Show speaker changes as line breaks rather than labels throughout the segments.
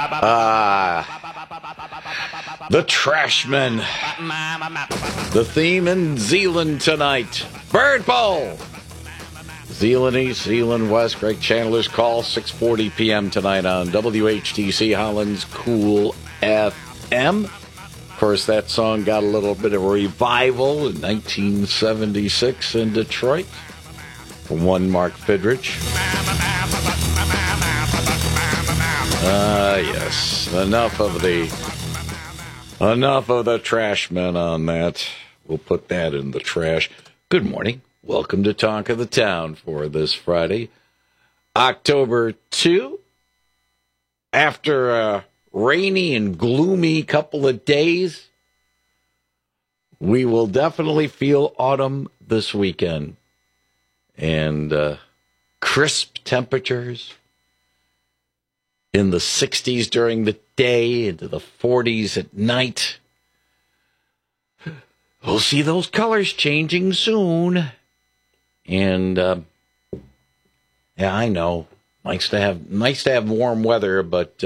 The Trashmen. The theme in Zeeland tonight. Bird Bowl. Zeeland East, Zeeland West. Greg Chandler's Call, 6:40 p.m. tonight on WHTC Holland's Cool FM. Of course, that song got a little bit of a revival in 1976 in Detroit from one Mark Fidrich. Yes. Enough of the Trashmen on that. We'll put that in the trash. Good morning. Welcome to Talk of the Town for this Friday, October 2. After a rainy and gloomy couple of days, we will definitely feel autumn this weekend. And crisp temperatures in the 60s during the day, into the 40s at night. We'll see those colors changing soon. And yeah, I know, nice to have warm weather, but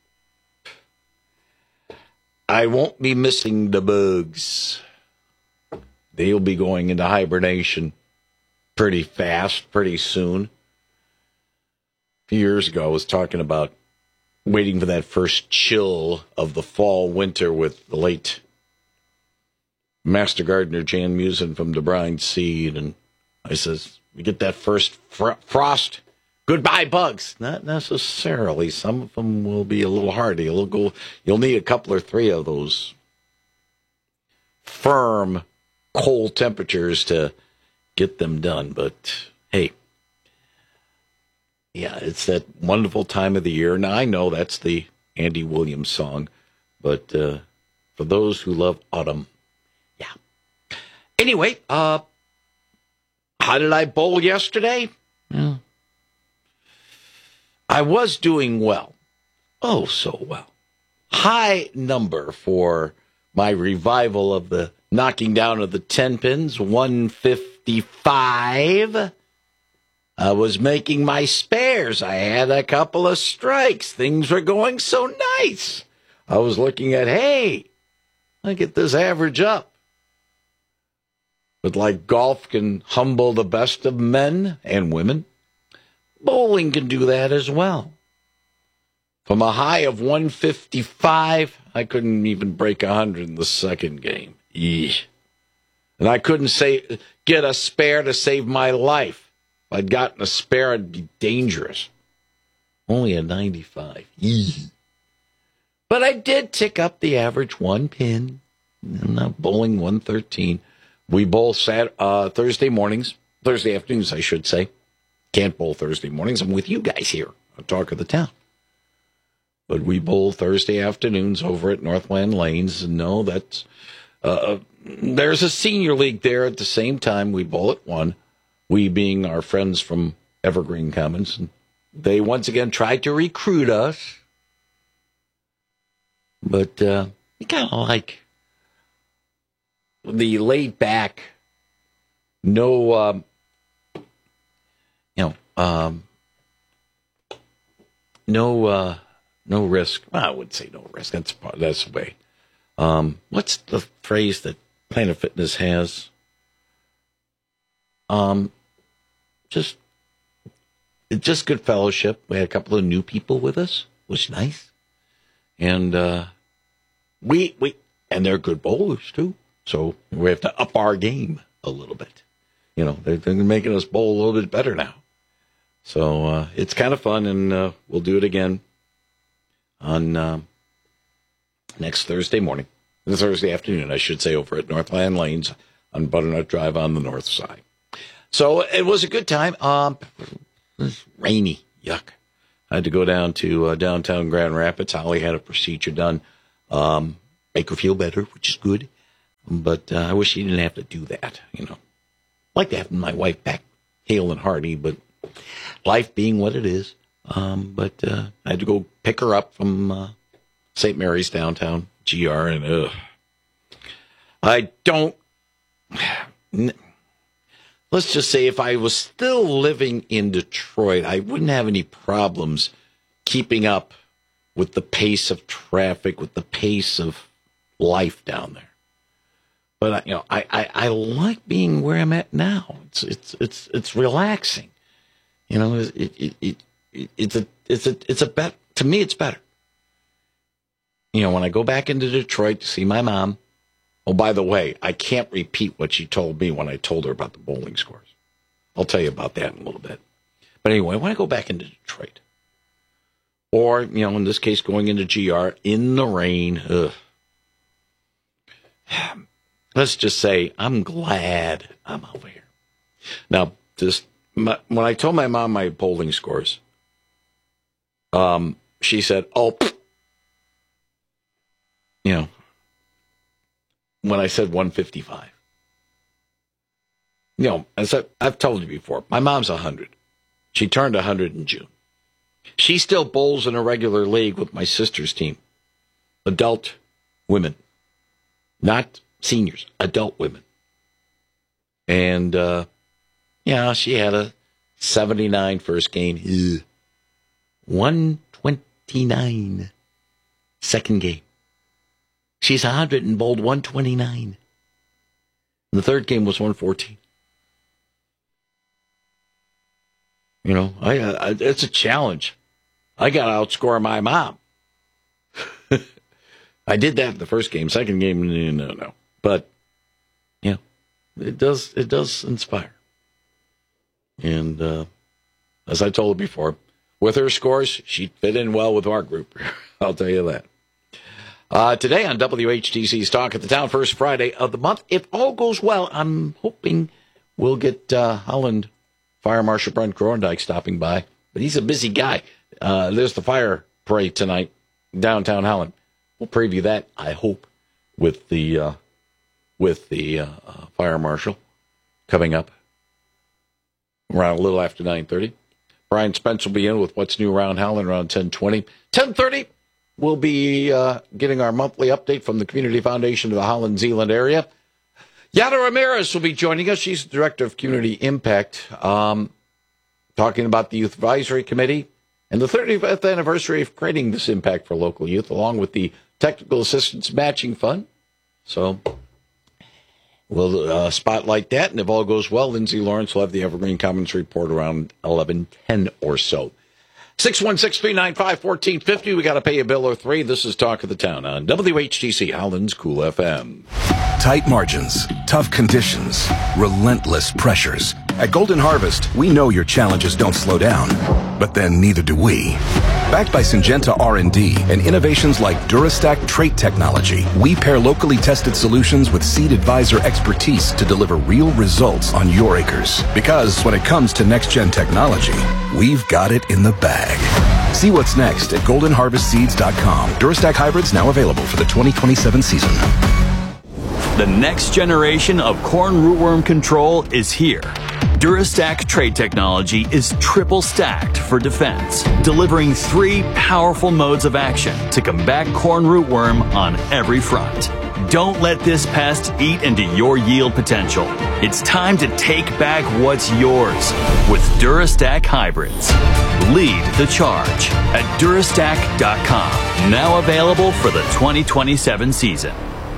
I won't be missing the bugs. They'll be going into hibernation pretty fast, pretty soon. A few years ago, I was talking about waiting for that first chill of the fall winter with the late Master Gardener Jan Musin from the Brine Seed, and I says, we get that first frost, goodbye bugs. Not necessarily. Some of them will be a little hardy. You'll need a couple or three of those firm, cold temperatures to get them done. But, hey, yeah, it's that wonderful time of the year. Now, I know that's the Andy Williams song, but for those who love autumn, yeah. Anyway, how did I bowl yesterday? Yeah. I was doing well. Oh, so well. High number for my revival of the knocking down of the 10 pins, 155. I was making my spares. I had a couple of strikes. Things were going so nice. I was looking at, hey, I get this average up. But like golf can humble the best of men and women, bowling can do that as well. From a high of 155, I couldn't even break 100 in the second game. Eesh. And I couldn't get a spare to save my life. If I'd gotten a spare, I'd be dangerous. Only a 95. Eesh. But I did tick up the average one pin. I'm not bowling 113. We bowl Thursday afternoons, I should say. Can't bowl Thursday mornings. I'm with you guys here on Talk of the Town. But we bowl Thursday afternoons over at Northland Lanes. And no, that's there's a senior league there at the same time. We bowl at 1. We being our friends from Evergreen Commons. And they once again tried to recruit us. But we kind of like the laid back, no risk. Well, I wouldn't say no risk. That's the way. What's the phrase that Planet Fitness has? Just good fellowship. We had a couple of new people with us, which is nice, and and they're good bowlers too. So we have to up our game a little bit. You know, they're making us bowl a little bit better now. So it's kind of fun, and we'll do it again on next Thursday afternoon, I should say, over at Northland Lanes on Butternut Drive on the north side. So it was a good time. It was rainy. Yuck. I had to go down to downtown Grand Rapids. Holly had a procedure done. Make her feel better, which is good. But I wish she didn't have to do that, you know. Like to have my wife back hale and hearty, but life being what it is. But I had to go pick her up from St. Mary's downtown, GR, and let's just say if I was still living in Detroit, I wouldn't have any problems keeping up with the pace of traffic, with the pace of life down there. But I like being where I'm at now. It's relaxing. It's a bet. To me, it's better. When I go back into Detroit to see my mom. Oh, by the way, I can't repeat what she told me when I told her about the bowling scores. I'll tell you about that in a little bit. But anyway, when I go back into Detroit, or in this case, going into GR in the rain. Let's just say I'm glad I'm over here. Now, when I told my mom my polling scores, she said, when I said 155. As I've told you before, my mom's 100. She turned 100 in June. She still bowls in a regular league with my sister's team. Adult women. Not seniors, adult women. And, she had a 79 first game. 129 second game. She's 100 and bowled 129. And the third game was 114. It's a challenge. I got to outscore my mom. I did that in the first game. Second game, no. But, it does inspire. And as I told her before, with her scores, she'd fit in well with our group. I'll tell you that. Today on WHTC's Talk of the Town, first Friday of the month. If all goes well, I'm hoping we'll get Holland Fire Marshal Brent Grondike stopping by. But he's a busy guy. There's the fire parade tonight, downtown Holland. We'll preview that, I hope, with the fire marshal coming up around a little after 9:30. Brian Spence will be in with what's new around Holland around 10:20. 10:30, we'll be getting our monthly update from the Community Foundation of the Holland Zeeland area. Yara Ramirez will be joining us. She's the Director of Community Impact, talking about the Youth Advisory Committee and the 35th anniversary of creating this impact for local youth, along with the Technical Assistance Matching Fund. So we'll spotlight that, and if all goes well, Lindsay Lawrence will have the Evergreen Commons report around 11:10 or so. 616-395-1450. We got to pay a bill or three. This is Talk of the Town on WHTC, Holland's Cool FM.
Tight margins, tough conditions, relentless pressures. At Golden Harvest, we know your challenges don't slow down, but then neither do we. Backed by Syngenta R&D and innovations like Durastack trait technology, we pair locally tested solutions with Seed Advisor expertise to deliver real results on your acres. Because when it comes to next-gen technology, we've got it in the bag. See what's next at goldenharvestseeds.com. Durastack hybrids now available for the 2027 season.
The next generation of corn rootworm control is here. Durastack trait technology is triple stacked for defense, delivering 3 powerful modes of action to combat corn rootworm on every front. Don't let this pest eat into your yield potential. It's time to take back what's yours with Durastack hybrids. Lead the charge at Durastack.com. Now available for the 2027 season.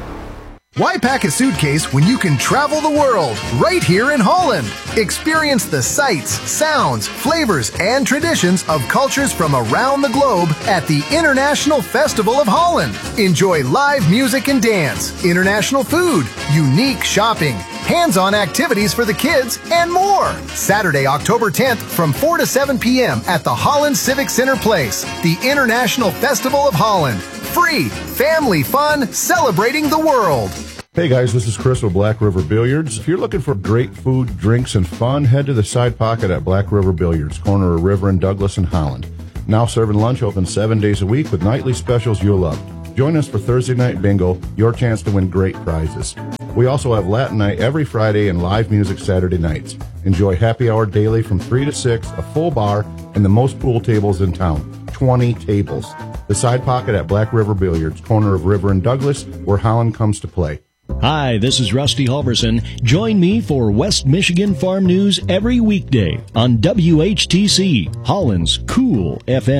Why pack a suitcase when you can travel the world right here in Holland? Experience the sights, sounds, flavors, and traditions of cultures from around the globe at the International Festival of Holland. Enjoy live music and dance, international food, unique shopping, hands-on activities for the kids, and more. Saturday, October 10th from 4 to 7 p.m. at the Holland Civic Center Place, the International Festival of Holland. Free, family fun, celebrating the world.
Hey guys, this is Chris with Black River Billiards. If you're looking for great food, drinks, and fun, head to the Side Pocket at Black River Billiards, corner of River and Douglas in Holland. Now serving lunch, open 7 days a week with nightly specials you'll love. Join us for Thursday Night Bingo, your chance to win great prizes. We also have Latin Night every Friday and live music Saturday nights. Enjoy happy hour daily from 3 to 6, a full bar, and the most pool tables in town, 20 tables. The Side Pocket at Black River Billiards, corner of River and Douglas, where Holland comes to play.
Hi, this is Rusty Halverson. Join me for West Michigan Farm News every weekday on WHTC, Holland's Cool FM.